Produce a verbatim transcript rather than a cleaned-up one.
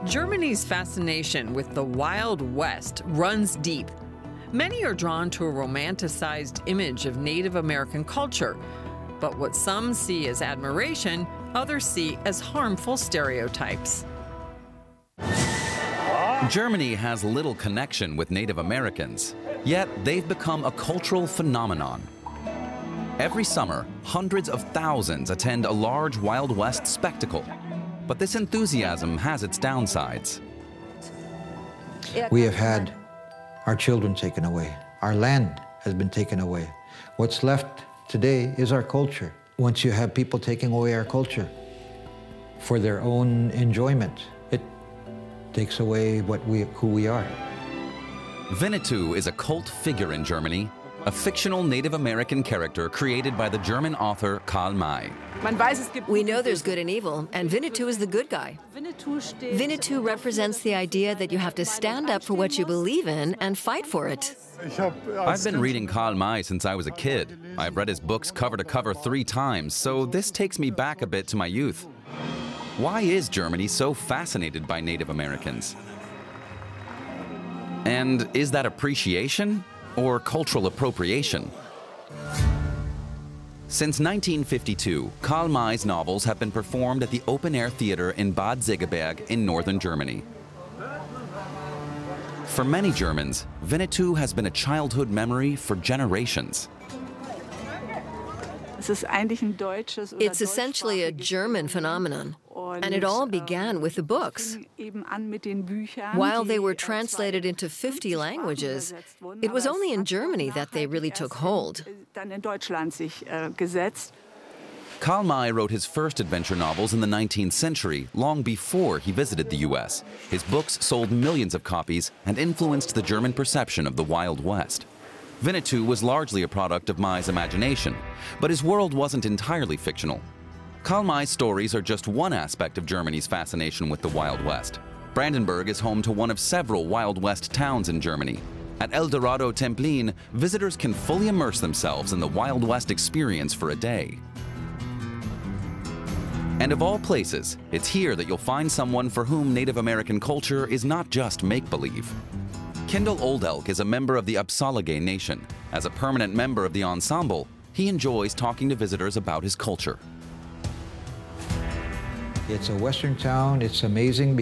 Germany's fascination with the Wild West runs deep. Many are drawn to a romanticized image of Native American culture, but what some see as admiration, others see as harmful stereotypes. Germany has little connection with Native Americans, yet they've become a cultural phenomenon. Every summer, hundreds of thousands attend a large Wild West spectacle. But this enthusiasm has its downsides. We have had our children taken away. Our land has been taken away. What's left today is our culture. Once you have people taking away our culture for their own enjoyment, it takes away what we, who we are. Winnetou is a cult figure in Germany, a fictional Native American character created by the German author Karl May. We know there's good and evil, and Winnetou is the good guy. Winnetou represents the idea that you have to stand up for what you believe in and fight for it. I've been reading Karl May since I was a kid. I've read his books cover to cover three times, so this takes me back a bit to my youth. Why is Germany so fascinated by Native Americans? And is that appreciation or cultural appropriation? Since nineteen fifty-two, Karl May's novels have been performed at the Open Air Theater in Bad Segeberg in northern Germany. For many Germans, Winnetou has been a childhood memory for generations. It's essentially a German phenomenon, and it all began with the books. While they were translated into fifty languages, it was only in Germany that they really took hold. Karl May wrote his first adventure novels in the nineteenth century, long before he visited the U S. His books sold millions of copies and influenced the German perception of the Wild West. Winnetou was largely a product of May's imagination, but his world wasn't entirely fictional. Karl May's stories are just one aspect of Germany's fascination with the Wild West. Brandenburg is home to one of several Wild West towns in Germany. At El Dorado Templin, visitors can fully immerse themselves in the Wild West experience for a day. And of all places, it's here that you'll find someone for whom Native American culture is not just make-believe. Kendall Oldelk is a member of the Apsáalooke Nation. As a permanent member of the ensemble, he enjoys talking to visitors about his culture. It's a Western town. It's amazing